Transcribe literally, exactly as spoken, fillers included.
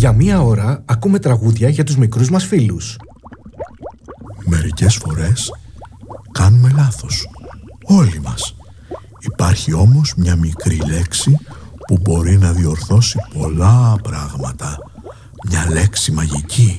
Για μία ώρα ακούμε τραγούδια για τους μικρούς μας φίλους. Μερικές φορές κάνουμε λάθος, όλοι μας. Υπάρχει όμως μια μικρή λέξη που μπορεί να διορθώσει πολλά πράγματα. Μια λέξη μαγική.